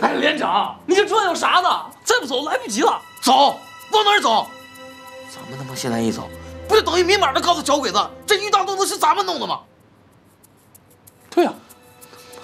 哎，连长，你这有啥呢？再不走来不及了。走，往哪儿走？咱们他妈现在一走，不就等于明码的告诉小鬼子，这一大肚子是咱们弄的吗？ 对呀、啊。